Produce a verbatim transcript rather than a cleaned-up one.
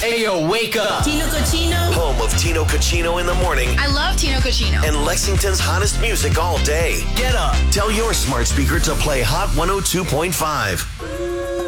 Hey, yo, wake up. Tino Cochino. Home of Tino Cochino in the morning. I love Tino Cochino. And Lexington's hottest music all day. Get up. Tell your smart speaker to play Hot one oh two point five.